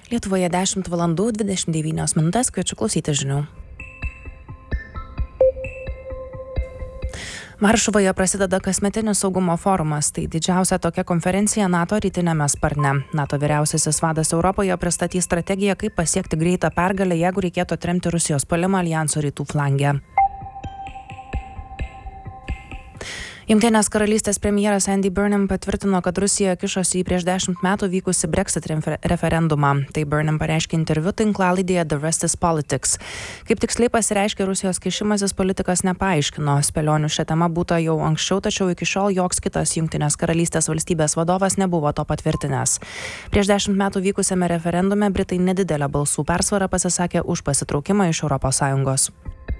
Lietuvoje 10 valandų 29 minutės, kviečiu klausyti žinių. Varšuvoje prasideda kasmetinis saugumo forumas, tai didžiausia tokia konferencija NATO rytinėme sparne. NATO vyriausiasis vadas Europoje pristatys strategiją, kaip pasiekti greitą pergalę, jeigu reikėtų atremti Rusijos puolimą aljanso rytų flange. Jungtinės karalystės premjeras Andy Burnham patvirtino, kad Rusija kišosi į prieš 10 metų vykusi Brexit referendumą. Tai Burnham pareiškė interviu tinklalaidėje The Rest is Politics. Kaip tiksliai pasireiškė Rusijos kišimasis, politikas nepaaiškino. Spėlionių šią temą būta jau anksčiau, tačiau iki šiol joks kitas Jungtinės karalystės valstybės vadovas nebuvo to patvirtinęs. Prieš 10 metų vykusiame referendume Britai nedidelę balsų persvarą pasisakė už pasitraukimą iš ES.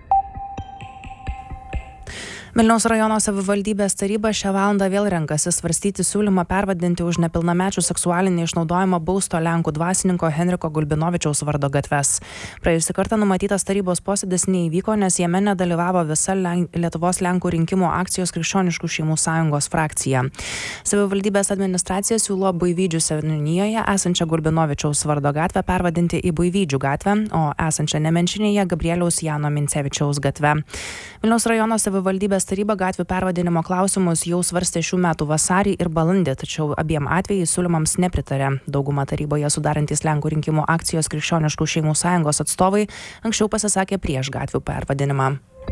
Vilniaus rajono savivaldybės taryba šią valandą vėl renkasi svarstyti siūlymą pervadinti už nepilnamečių seksualinį išnaudojimą bausto Lenkų dvasininko Henriko Gulbinovičiaus vardo gatves. Praėjusį kartą numatytas tarybos posėdis neįvyko, nes jame nedalyvavo visa Lietuvos Lenkų rinkimų akcijos Krikščioniškų šeimų sąjungos frakcija. Savivaldybės administracija siūlo Buivydžių seniūnijoje esančią Gulbinovičiaus vardo gatvę pervadinti į Buivydžių gatvę, o esančią Nemenčinėje Gabrieliaus Jano Mincevičiaus gatvę. Vilniaus rajono savivaldybės taryba gatvių pervadinimo klausimus jau svarstė šių metų vasarį ir balandį, tačiau abiem atvejais siūlymams nepritarė. Dauguma taryboje sudarantys Lenkų rinkimų akcijos Krikščioniškų šeimų sąjungos atstovai anksčiau pasisakė prieš gatvių pervadinimą.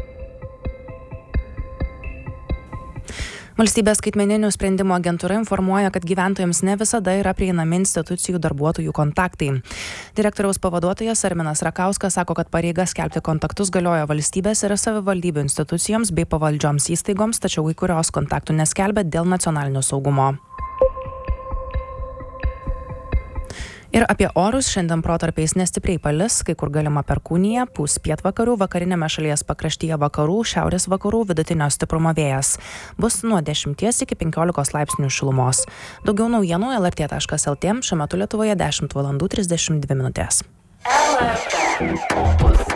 Valstybės skaitmeninių sprendimų agentūra informuoja, kad gyventojams ne visada yra prieinami institucijų darbuotojų kontaktai. Direktoriaus pavaduotojas Arminas Rakauskas sako, kad pareiga skelbti kontaktus galioja valstybės ir savivaldybių institucijoms bei pavaldžioms įstaigoms, tačiau kai kurios kontaktų neskelbia dėl nacionalinio saugumo. Ir apie orus šiandien protarpiais nestipriai palis, kai kur galima perkūnija, pūs pietvakarių, vakarinėme šalies pakraštyje vakarų, šiaurės vakarų vidutinio stiprumo vėjas. Bus nuo 10 iki 15 laipsnių šilumos. Daugiau naujienų LRT.lt, šiuo metu Lietuvoje 10 valandų 32 minutės.